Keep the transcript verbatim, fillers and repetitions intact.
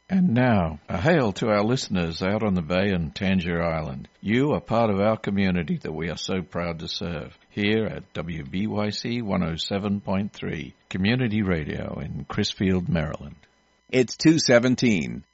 And now, a hail to our listeners out on the bay and Tangier Island. You are part of our community that we are so proud to serve. Here at W B Y C one oh seven point three, Community Radio in Crisfield, Maryland. It's two seventeen.